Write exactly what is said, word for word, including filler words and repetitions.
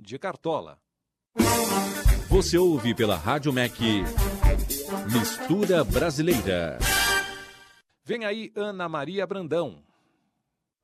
de Cartola. Você ouve pela Rádio M E C Mistura Brasileira. Vem aí Ana Maria Brandão.